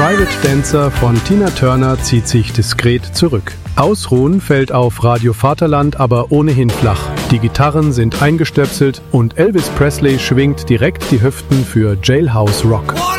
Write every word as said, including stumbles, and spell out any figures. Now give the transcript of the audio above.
Private Dancer von Tina Turner zieht sich diskret zurück. Ausruhen fällt auf Radio Vaterland aber ohnehin flach. Die Gitarren sind eingestöpselt und Elvis Presley schwingt direkt die Hüften für Jailhouse Rock.